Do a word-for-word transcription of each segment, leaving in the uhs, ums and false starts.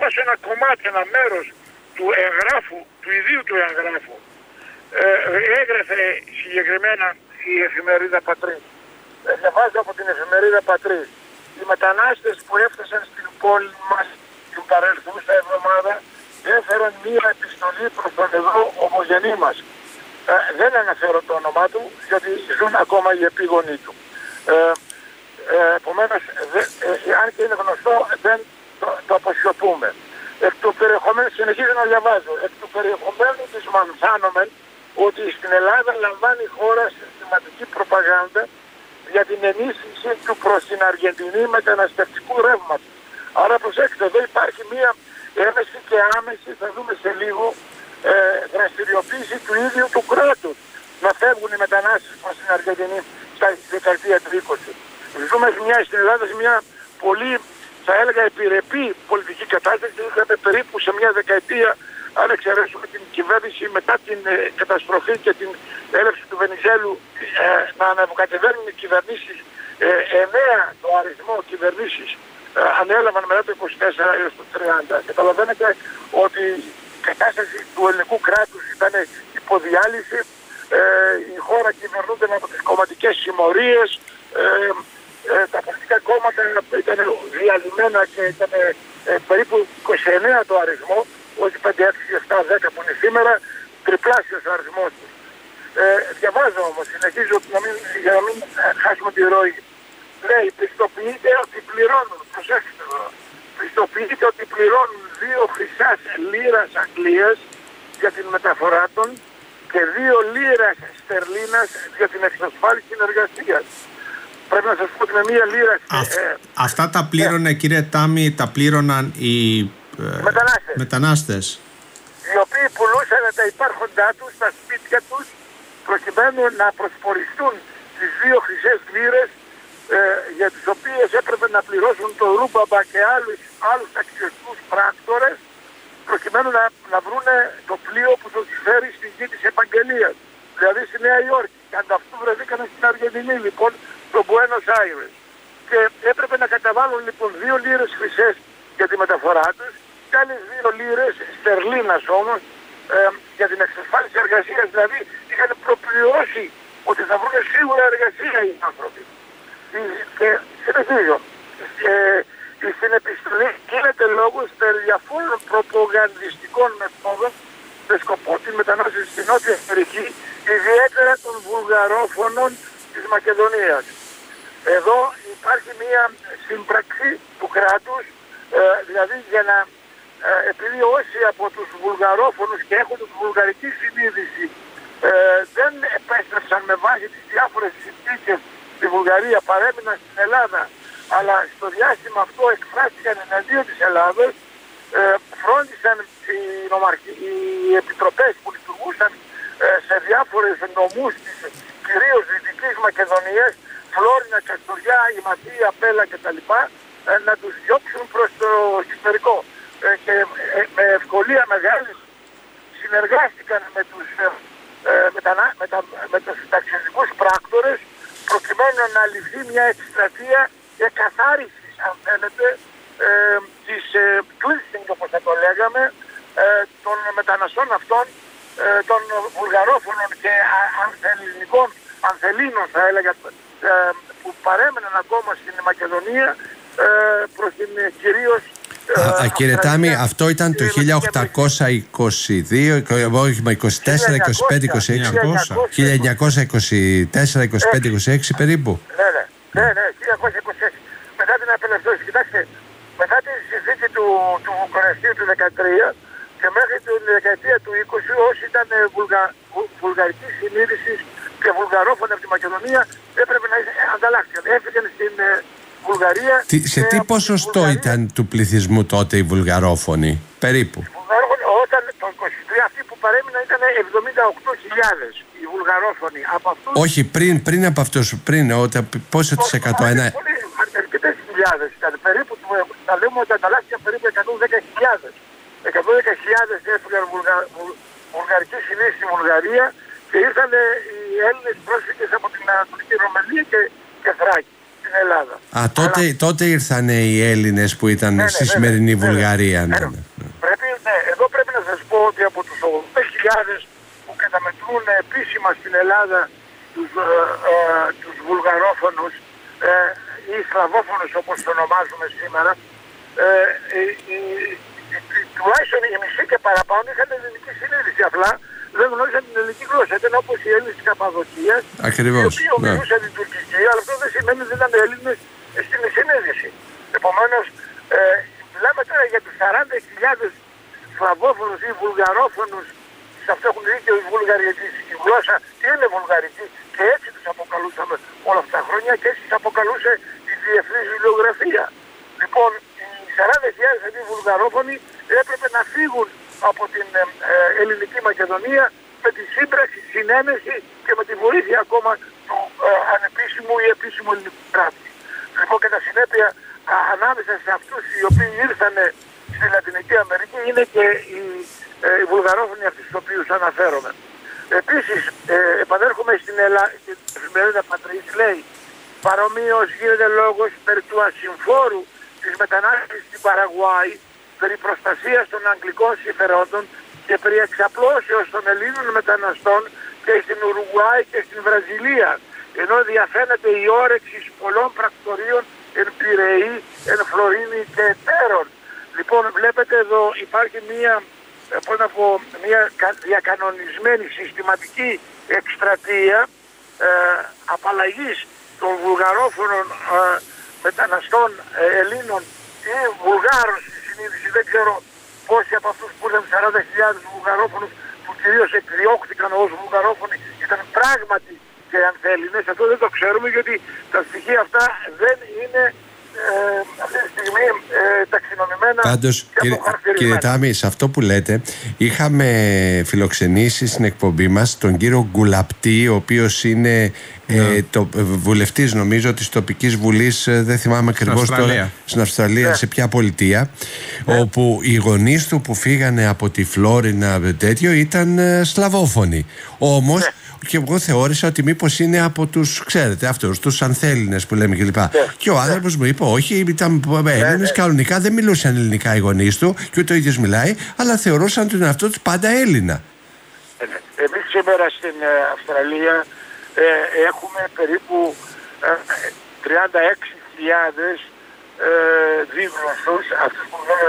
διαβάσω ένα κομμάτι, ένα μέρος του εγγράφου, του ιδίου του εγγράφου. Ε, έγραφε συγκεκριμένα η εφημερίδα Πατρίς. Ε, διαβάζω από την εφημερίδα Πατρίς. Οι μετανάστες που έφτασαν στην πόλη μας την παρελθούσα εβδομάδα έφεραν μία επιστολή προς τον εδώ ομογενή μας. Ε, δεν αναφέρω το όνομά του, γιατί ζουν ακόμα οι επίγονοι του. Ε, ε, επομένως, δε, ε, αν και είναι γνωστό, δεν το, το αποσιωπούμε. Εκ του περιεχομένου, συνεχίζω να διαβάζω, εκ του περιεχομένου της μανθάνομεν ότι στην Ελλάδα λαμβάνει η χώρα συστηματική προπαγάνδα για την ενίσχυση του προς την Αργεντινή μεταναστευτικού ρεύματος. Άρα προσέξτε, εδώ υπάρχει μία έμεση και άμεση, θα δούμε σε λίγο, ε, δραστηριοποίηση του ίδιου του κράτους να φεύγουν οι μετανάστες προς την Αργεντινή στα δεκαετία του είκοσι. Ζούμε μια, στην Ελλάδα σε μια πολύ, θα έλεγα, επιρρεπή πολιτική κατάσταση. Είχαμε περίπου σε μια δεκαετία, αν εξαιρέσουμε την κυβέρνηση μετά την ε, καταστροφή και την έλευση του Βενιζέλου, ε, να αναβοκατεβαίνουν οι κυβερνήσεις, ε, εννέα το αριθμό κυβερνήσεις ε, ανέλαβαν μετά το είκοσι τέσσερα έως το τριάντα. Καταλαβαίνετε ότι η κατάσταση του ελληνικού κράτους ήταν υποδιάλυση. Ε, η χώρα κυβερνούνταν από τις κομματικές συμμορίες. Ε, ε, τα πολιτικά κόμματα ήταν διαλυμένα και ήταν ε, περίπου είκοσι εννέα το αριθμό, όχι πέντε, έξι, επτά, δέκα που είναι σήμερα, τριπλάσιος ο αριθμός του. Ε, διαβάζω όμως, συνεχίζω να μην, για να μην χάσουμε τη ροή. Λέει, πιστοποιείται ότι πληρώνουν, προσέξτε εδώ, πιστοποιείται ότι πληρώνουν δύο χρυσάς λίρας Αγγλίας για την μεταφορά των και δύο λίρας στερλίνας για την εξασφάλιση συνεργασίας. Πρέπει να σας πω ότι με μία λίρα... Αυ, ε, αυτά τα πλήρωνε, ε, κύριε Τάμι, τα πλήρωναν οι ε, μετανάστες. μετανάστες. Οι οποίοι πουλούσαν τα υπάρχοντά τους, τα σπίτια τους, προκειμένου να προσποριστούν τις δύο χρυσές λίρες ε, για τις οποίες έπρεπε να πληρώσουν το Ρούμπαμπα και άλλους, άλλους ταξιδιωτικούς πράκτορες, προκειμένου να, να βρούνε το πλοίο που τους φέρει στη γη της επαγγελίας, δηλαδή στη Νέα Υόρκη. Και ανταυτού βρεθήκαν στην Αργεντινή, λοιπόν, στο Μπουένος Άιρες. Και έπρεπε να καταβάλουν, λοιπόν, δύο λίρες χρυσές για τη μεταφορά τους και άλλες δύο λίρες στερλίνας όμως ε, για την εξασφάλιση εργασίας. Δηλαδή είχαν προπληρώσει ότι θα βρουν σίγουρα εργασία οι άνθρωποι. Και συνεχίζω. Ε, στην επιστολή γίνεται λόγος περί διαφόρων προπαγανδιστικών μεθόδων με σκοπό την μετανάστευση στην Νότια Αμερική, ιδιαίτερα των βουλγαρόφωνων της Μακεδονίας. Εδώ υπάρχει μια σύμπραξη του κράτους, ε, δηλαδή για να, ε, επειδή όσοι από τους βουλγαρόφωνους και έχουν τους βουλγαρική συνείδηση ε, δεν επέστρεψαν με βάση τις διάφορες συνθήκες στη Βουλγαρία, παρέμειναν στην Ελλάδα, αλλά στο διάστημα αυτό εκφράστηκαν εναντίον της Ελλάδας, ε, φρόντισαν οι, νομαρχοι, οι επιτροπές που λειτουργούσαν ε, σε διάφορες νομούς της κυρίως Δυτικής Μακεδονίας, Φλόρινα, Καστοριά, Ηματία, Πέλα κτλ. Ε, να τους διώξουν προς το εξωτερικό. Ε, και ε, με ευκολία μεγάλη συνεργάστηκαν με τους, ε, με τα, με τα, με τους ταξιδιωτικούς πράκτορες, προκειμένου να ληφθεί μια εκστρατεία εκαθάρισης, αν θέλετε, ε, της ε, cleansing, όπως θα το λέγαμε, ε, των μεταναστών αυτών, ε, των βουλγαρόφωνων και ανθεληνικών, ανθελήνων θα έλεγα, ε, που παρέμεναν ακόμα στην Μακεδονία, ε, προς την ε, κυρίως... Α, κύριε Τάμι, αυτό ήταν το χίλια οκτακόσια είκοσι δύο, όχι με είκοσι τέσσερα, είκοσι πέντε, είκοσι έξι, χίλια εννιακόσια είκοσι τέσσερα, είκοσι πέντε, είκοσι έξι περίπου. Ναι, ναι, ναι, ναι, χίλια εννιακόσια είκοσι έξι. Μετά την απελευθέρωση, κοιτάξτε, μετά τη συζήτηση του, του Βουκουρεστίου του δεκατρία και μέχρι την δεκαετία του είκοσι, όσοι ήταν βουλγα, βου, βουλγαρική συνείδηση και βουλγαρόφωνοι από τη Μακεδονία έπρεπε να ανταλλάξουν. Έφυγαν στην Βουλγαρία. Τι, σε τι ποσοστό Βουλγαρία, ήταν του πληθυσμού τότε οι βουλγαρόφωνοι, περίπου? Όταν το είκοσι τρία αυτοί που παρέμειναν ήταν εβδομήντα οκτώ χιλιάδες οι βουλγαρόφωνοι. Από αυτούς... Όχι, πριν, πριν από αυτούς, πριν, όταν, πόσο της εκατό, ένα... Αρκετές χιλιάδες ήταν, περίπου, θα λέμε ότι ανταλλάστηκαν περίπου εκατόν δέκα χιλιάδες. εκατόν δέκα χιλιάδες έφυγαν βουλγα, βουλ, βουλγαρική συνείδηση στη Βουλγαρία και ήρθαν οι Έλληνες πρόσφυγες από την Ανατολική Ρωμανία και, και Θράκη. στην Ελλάδα. Α, τότε, Αλλά... τότε ήρθαν οι Έλληνες που ήταν ναι, στη ναι, σημερινή ναι, Βουλγαρία. Ναι, ναι. Πρέπει, ναι, εδώ πρέπει να σας πω ότι από τους ογδόντα χιλιάδες που καταμετρούν επίσημα στην Ελλάδα τους, ε, ε, τους βουλγαρόφωνους ε, ή σλαβόφωνους όπως το ονομάζουμε σήμερα, ε, ε, ε, ε, ε, τουλάχιστον οι μισοί και παραπάνω είχαν ελληνική συνείδηση. Απλά δεν γνώριζαν την ελληνική γλώσσα. Ήταν όπως οι Έλληνες της Καπαδοκίας, οι οποίοι ομιλούσαν την τουρκική, αλλά αυτό δεν σημαίνει ότι δεν ήταν Έλληνες στην συνείδηση. Επομένως, ε, μιλάμε τώρα για τους σαράντα χιλιάδες σλαβόφωνους ή βουλγαρόφωνους. Σε αυτό έχουν δίκιο οι Βούλγαροι, η γλώσσα τι είναι βουλγαρική, και έτσι τους αποκαλούσαμε όλα αυτά τα χρόνια και έτσι τους αποκαλούσε η διεθνής βιβλιογραφία. Λοιπόν, οι σαράντα χιλιάδες αυτοί βουλγαρόφωνοι έπρεπε να φύγουν από την ε, ελληνική Μακεδονία με τη σύμπραξη, συνένεση και με τη βοήθεια ακόμα του ε, ανεπίσημου ή επίσημου ελληνικού κράτους. Λοιπόν, κατά συνέπεια, α, ανάμεσα σε αυτούς οι οποίοι ήρθαν στη Λατινική Αμερική είναι και οι, ε, οι βουλγαρόφωνοι αυτοί στους οποίους αναφέρομαι. Επίσης, ε, επανέρχομαι στην Ελλάδα, την εφημερίδα Πατρίς λέει, παρομοίως γίνεται λόγος περί του ασυμφόρου της μετανάστευσης στην Παραγουάη, περί προστασίας των αγγλικών συμφερόντων και περί εξαπλώσεως των Ελλήνων μεταναστών και στην Ουρουγουάη και στην Βραζιλία, ενώ διαφαίνεται η όρεξη πολλών πρακτορείων εν Πειραιή, εν Φλωρίνη και εταίρων. Λοιπόν, βλέπετε εδώ υπάρχει μία, πώς να πω, μία διακανονισμένη συστηματική εκστρατεία ε, απαλλαγής των βουλγαρόφωνων ε, μεταναστών ε, Ελλήνων ή Βουλγάρων στη συνείδηση. Δεν ξέρω πόσοι από αυτούς που ήταν σαράντα χιλιάδες βουλγαρόφωνους που κυρίως εκδιώχθηκαν ως βουλγαρόφωνοι ήταν πράγματι και ανθέλληνες. Αυτό δεν το ξέρουμε γιατί τα στοιχεία αυτά δεν είναι ε, αυτή τη στιγμή ε, ταξινομημένα. Πάντως, κύριε, κύριε Τάμι, σε αυτό που λέτε, είχαμε φιλοξενήσει στην εκπομπή μας τον κύριο Γκουλαπτή, ο οποίος είναι yeah. ε, το, ε, βουλευτής νομίζω της τοπικής βουλής, ε, δεν θυμάμαι ακριβώς τώρα, στην Αυστραλία, yeah. σε ποια πολιτεία, yeah. όπου οι γονείς του που φύγανε από τη Φλόρινα τέτοιο ήταν ε, σλαβόφωνοι. Όμως yeah. και εγώ θεώρησα ότι μήπως είναι από τους, ξέρετε, αυτούς τους ανθέλληνες που λέμε κλπ. Yeah. Και ο άνθρωπος yeah. μου είπε, όχι, ήταν Έλληνες, yeah. κανονικά δεν μιλούσαν ελληνικά οι γονείς του, και ούτε ο ίδιος μιλάει, αλλά θεωρούσαν τον εαυτό τους πάντα Έλληνα. Εμείς σήμερα στην ε, Αυστραλία ε, έχουμε περίπου ε, τριάντα έξι χιλιάδες ε, δίγλωσσους, αυτούς που δεν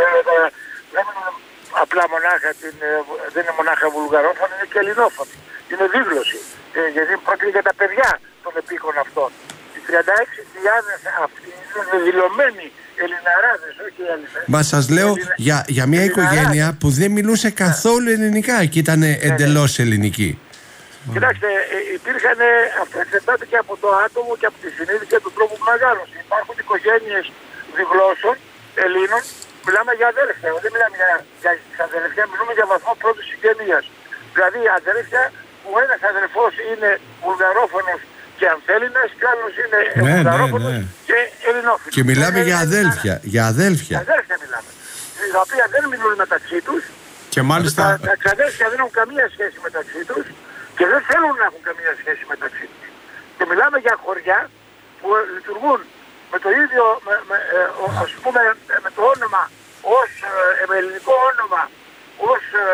είναι απλά μονάχα, την, ε, δεν είναι μονάχα βουλγαρόφωνοι, είναι και ελληνόφωνοι. Είναι δίγλωση, ε, γιατί πρόκειται για τα παιδιά των επίκων αυτών. Οι τριάντα έξι χιλιάδες αυτοί είναι δηλωμένοι Ελληναράδες, όχι Έλληνες. Μα σας λέω Ελληνα... για, για μια Ελληναράδες. Οικογένεια που δεν μιλούσε καθόλου ελληνικά και ήταν εντελώς ναι, ναι. ελληνική. Κοιτάξτε, υπήρχαν, αυτό εξετάται και από το άτομο και από τη συνείδηση και τον τρόπο που μεγάλωσε. Υπάρχουν οικογένειες διγλώσσων Ελλήνων, μιλάμε για αδέλφια, δεν μιλάμε για, για αδέλφια, μιλούμε για βαθμό πρώτης συγγενείας. Δηλαδή αδέλφια που ένας αδελφός είναι βουλγαρόφωνος και ανθέλληνας και άλλος είναι ναι, βουλγαρόφωνος ναι, ναι. και ελληνόφωνος. Και μιλάμε και για αδέλφια, για αδέλφια. Αδέλφια μιλάμε, τα οποία δεν μιλούν μεταξύ τους. Και μάλιστα... Τα, τα ξαδέλφια δεν έχουν καμία σχέση μεταξύ τους και δεν θέλουν να έχουν καμία σχέση μεταξύ τους. Και μιλάμε για χωριά που λειτουργούν με το ίδιο, με, με, ε, ας πούμε, με το όνομα, ως, ε, με ελληνικό όνομα, ως ε,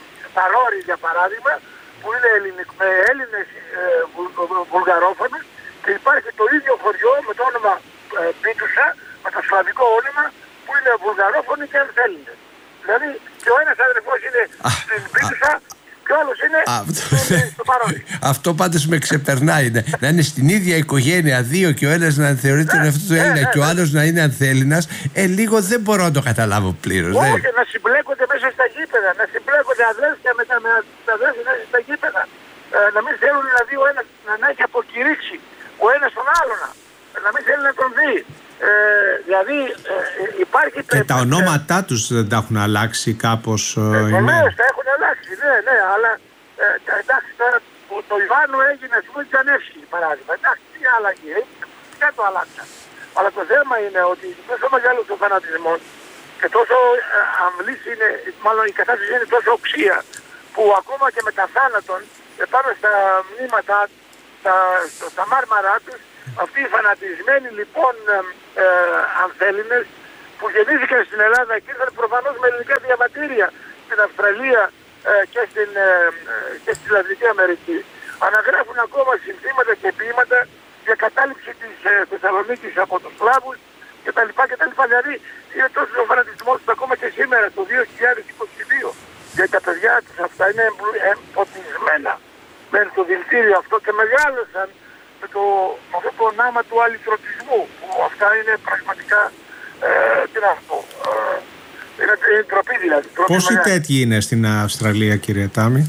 παρόρι για παράδειγμα, που είναι ελληνικ, με Έλληνες ε, βουλγαρόφωνους, και υπάρχει το ίδιο χωριό με το όνομα ε, Πίτουσα, με το σλαβικό όνομα, που είναι βουλγαρόφωνοι και ανθέλληνες. Δηλαδή και ο ένας αδερφός είναι στην Πίτουσα και ο άλλος είναι στο παρόρι. Αυτό πάντως με ξεπερνάει. Να είναι στην ίδια οικογένεια δύο και ο ένας να θεωρείται τον εαυτό του Έλληνα και ο άλλος να είναι ανθέλληνας, ε, λίγο δεν μπορώ να το καταλάβω πλήρως. Όχι, να συμπλέκονται μέσα στα γήπεδα, να συμπλέκονται αδέρφια με τα αδέρφια μέσα στα γήπεδα. Ε, να μην θέλουν δηλαδή ο ένας να, να έχει αποκηρύξει ο ένας τον άλλον, να μην θέλει να τον δει. Ε, δηλαδή ε, υπάρχει... Και τα ονόματά τους δεν τα έχουν αλλάξει κάπως? Βεβαίως τα έχουν αλλάξει, ναι, ναι, αλλά ε, εντάξει τώρα το, το Ιβάνο έγινε ας πούμε Τζανεύσκη παράδειγμα, εντάξει τι άλλαγε, τι το αλλάξα. Αλλά το θέμα είναι ότι τόσο μεγάλο ο φανατισμός και τόσο ε, αμβλής είναι, μάλλον η κατάσταση είναι τόσο οξία, που ακόμα και με τα θάνατον επάνω στα μνήματα, στα, στα μάρμαρά τους, Αυτοί οι φανατισμένοι λοιπόν ε, ε, ανθέληνες που γεννήθηκαν στην Ελλάδα και ήρθαν προφανώς με ελληνικά διαβατήρια στην Αυστραλία ε, και, στην, ε, και στη Λατινική Αμερική, αναγράφουν ακόμα συνθήματα και ποίηματα για κατάληψη της ε, Θεσσαλονίκης από τους Σλάβους κτλ. κτλ. Δηλαδή είναι τόσο ο φανατισμός του ακόμα και σήμερα το δύο χιλιάδες είκοσι δύο. Γιατί τα παιδιά τους αυτά είναι εμποτισμένα με το δηλητήριο αυτό και μεγάλωσαν με, το, με αυτό το νάμα του αλυτρωτισμού, που αυτά είναι πραγματικά ε, τι να πω, ε, είναι, είναι τροπή δηλαδή. Πόσοι τέτοιοι είναι στην Αυστραλία, κύριε Τάμι?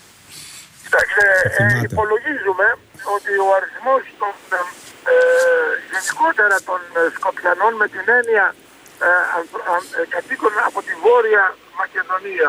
Κοιτάξτε, ε, υπολογίζουμε ότι ο αριθμός των ε, γενικότερα των Σκοπιανών με την έννοια ε, ε, κατοίκων από τη Βόρεια Μακεδονία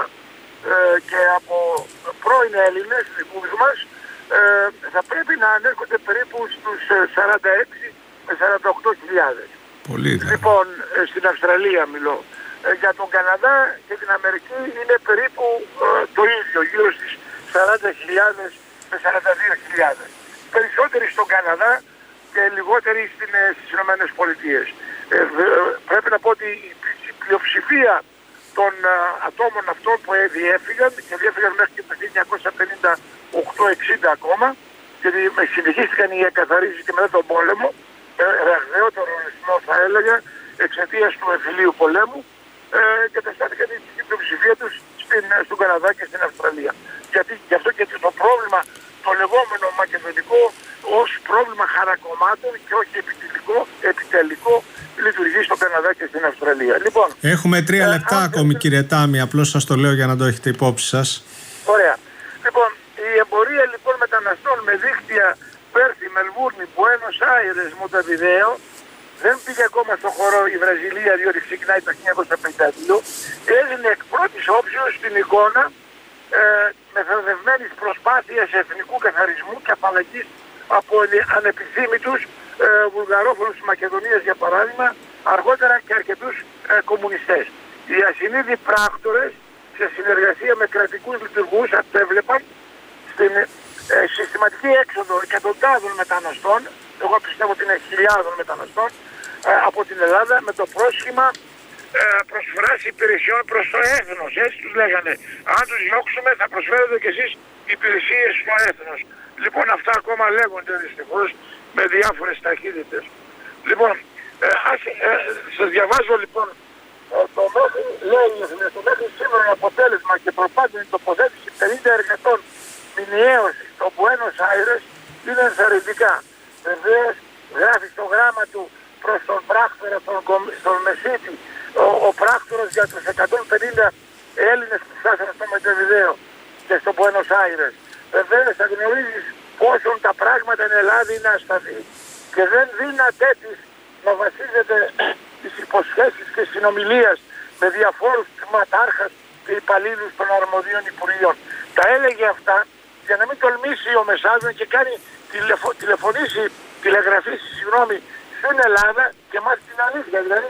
ε, και από πρώην Έλληνες δικούς μας ε, θα πρέπει να ανέρχονται περίπου στους σαράντα έξι με σαράντα οκτώ χιλιάδες. Πολύ. Λοιπόν, ε, στην Αυστραλία μιλώ. Ε, για τον Καναδά και την Αμερική είναι περίπου ε, το ίδιο, γύρω στις σαράντα χιλιάδες με σαράντα δύο χιλιάδες. Περισσότεροι στον Καναδά και λιγότεροι στις Ηνωμένες Πολιτείες. Ε, πρέπει να πω ότι η πλειοψηφία των α, ατόμων αυτών που διέφυγαν και διέφυγαν μέχρι και το χίλια εννιακόσια πενήντα οκτώ εξήντα ακόμα, γιατί συνεχίστηκαν οι εκαθαρίσεις και μετά τον πόλεμο, ε, ραγδαιότερο ρυθμό θα έλεγα, εξαιτίας του εμφυλίου πολέμου, ε, και καταστάθηκαν η πλειοψηφία τους στην, στον Καναδά και στην Αυστραλία. Γιατί γι' αυτό και το πρόβλημα το λεγόμενο μακεδονικό ως πρόβλημα χαρακομμάτων και όχι επιτελικό, επιτελικό λειτουργεί στον Καναδά και στην Αυστραλία. Λοιπόν, έχουμε τρία ε, λεπτά ακόμη ε, κύριε Τάμι, απλώς σας το λέω για να το έχετε υπόψη σας. Ωραία. Λοιπόν, η εμπορία λοιπόν μεταναστών με δίκτυα Πέρθη, Μελβούρνη, Μπουένος Άιρες, Μοντεβιδέο δεν πήγε ακόμα στο χώρο η Βραζιλία, διότι ξεκινάει το χίλια εννιακόσια πενήντα δύο, έδινε εκ πρώτης όψεως την εικόνα ε, μεθοδευμένης προσπάθειας εθνικού καθαρισμού και απαλλαγής από ανεπιθύμητους ε, βουλγαρόφωνους της Μακεδονίας για παράδειγμα, αργότερα και αρκετούς ε, κομμουνιστές. Οι ασυνείδοι πράκτορες σε συνεργασία με κρατικούς λειτουργούς απέβλεπαν στην ε, συστηματική έξοδο εκατοντάδων μεταναστών, εγώ πιστεύω ότι είναι χιλιάδων μεταναστών, ε, από την Ελλάδα με το πρόσχημα ε, προσφοράς υπηρεσιών προς το έθνος. Έτσι τους λέγανε. Αν τους διώξουμε θα προσφέρετε κι εσείς υπηρεσίες στο έθνος. Λοιπόν, αυτά ακόμα λέγονται δυστυχώς με διάφορες ταχύτητες. Λοιπόν, ε, ας, ε, σας διαβάζω λοιπόν ε, το μέχρι, λέει, το μέχρι σήμερα αποτέλεσμα και προπάντων τοποθέτηση πενήντα εργατών μηνιαίως στο Μπουένος Άιρες είναι ενθαρρυντικά. Βεβαίως γράφει στο γράμμα του προς τον πράκτορα, τον, τον Μεσίτη, ο, ο πράκτορας για τους εκατόν πενήντα Έλληνες που φτάσαν στο Μοντεβιδέο και στο Μπουένος Άιρες. Βεβαίως θα γνωρίζεις πόσο τα πράγματα εν Ελλάδα είναι ασταθή και δεν δύναται της να βασίζεται τις υποσχέσεις και συνομιλίας με διαφόρους τμήματάρχας και υπαλλήλους των αρμοδίων υπουργείων. Τα έλεγε αυτά για να μην τολμήσει ο Μεσάζων και κάνει τηλεφω, τηλεφωνήσει, τηλεγραφήσει, συγγνώμη, στην Ελλάδα και μάθει την αλήθεια. Δηλαδή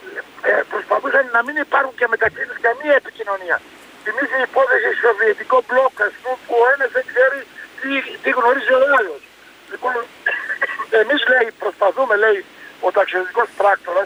ε, προσπαθούσαν να μην υπάρχουν και μεταξύ τους καμία επικοινωνία. Θυμίζει η υπόθεση σοβιετικό μπλοκ, ας πούμε, που ο ένας δεν ξέρει τι, τι γνωρίζει ο άλλος. Λοιπόν, εμείς λέει, προσπαθούμε, λέει, ο ταξιδιωτικός πράκτορας,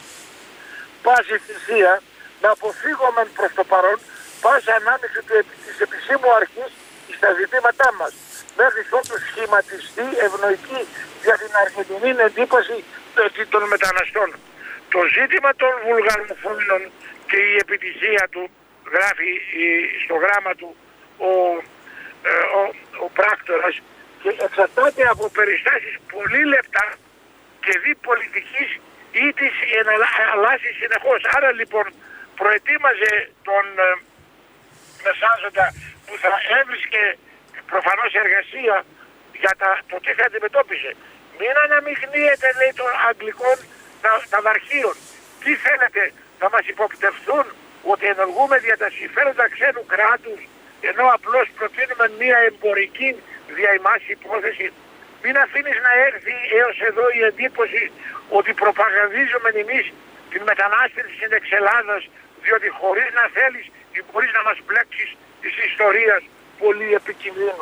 πάση θυσία, να αποφύγουμε προς το παρόν πάση ανάμειξη της επισήμου αρχής στα ζητήματά μας, μέχρι ότου σχηματιστεί ευνοϊκή για την Αργεντινή εντύπωση των μεταναστών. Το ζήτημα των βουλγαροφόνων και η επιτυχία του, γράφει στο γράμμα του ο, ε, ο, ο πράκτορας, και εξαρτάται από περιστάσεις πολύ λεπτά και δι πολιτικής ή της αλλάζει συνεχώς. Άρα λοιπόν προετοίμαζε τον ε, μεσάζοντα που θα έβρισκε προφανώς εργασία για τα, το τι θα αντιμετώπιζε. Μην αναμειγνύεται, λέει, των Αγγλικών ταβαρχείων. Τι θέλετε, θα μας υποπτευθούν ότι ενεργούμε για τα συμφέροντα ξένου κράτους, ενώ απλώς προτείνουμε μια εμπορική διαημάς υπόθεση. Μην αφήνεις να έρθει έως εδώ η εντύπωση ότι προπαγανδίζουμε εμείς την μετανάστευση της Ελλάδας, διότι χωρίς να θέλεις ή χωρίς να μας μπλέξεις της ιστορίας πολύ επικινδύνους.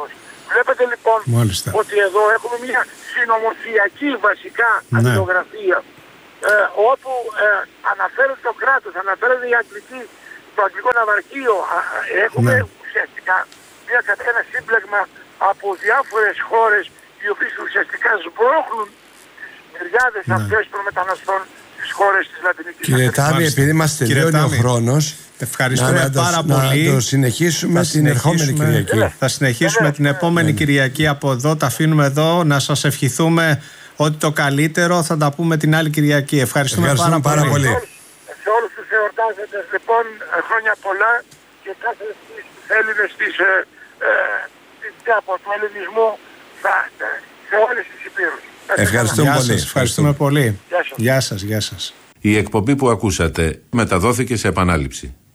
Βλέπετε λοιπόν Μάλιστα. ότι εδώ έχουμε μια συνωμοσιακή βασικά Ναι. αλληλογραφία, ε, όπου ε, αναφέρεται το κράτος, αναφέρεται η αγγλική, το αγγλικό ναυαρχείο. Α, έχουμε Ναι. ουσιαστικά μια, ένα σύμπλεγμα από διάφορες χώρες οι οποίες ουσιαστικά σμπρώχνουν τις μυριάδες Ναι. αυτές των μεταναστών στις χώρες της Λατινικής Κύριε Αμερικής. Τάμι, επειδή μας Κύριε τελειώνει ο Τάμι, χρόνος, ευχαριστούμε να, να πάρα το, πολύ. να το συνεχίσουμε Θα την ερχόμενη συνεχίσουμε- Κυριακή. Θα συνεχίσουμε την επόμενη Κυριακή από εδώ. Τα αφήνουμε εδώ. Να σας ευχηθούμε ότι το καλύτερο θα τα πούμε την άλλη Κυριακή. Ευχαριστούμε, Ευχαριστούμε πάρα πάρα πολύ. πολύ. Σε όλους τους εορτάζοντες λοιπόν ε, χρόνια πολλά και κάθε στους Έλληνες της, ε, ε, της, από του ελληνισμού θα, ε, σε όλες τις υπήρους. Ευχαριστούμε Γεια πολύ. σας, ευχαριστούμε πολύ. Γεια σας. Γεια σας, γεια σας. Η εκπομπή που ακούσατε μεταδόθηκε σε επανάληψη.